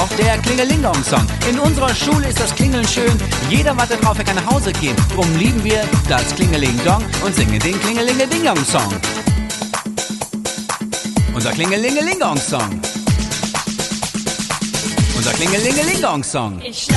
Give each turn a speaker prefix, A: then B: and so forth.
A: auch der Klingelingong-Song. In unserer Schule ist das Klingeln schön. Jeder wartet drauf, er kann nach Hause gehen. Drum lieben wir das Klingelingdong und singen den Klingelingedingong-Song. Unser Klingelingedingong-Song. Unser Klingelingedingong-Song.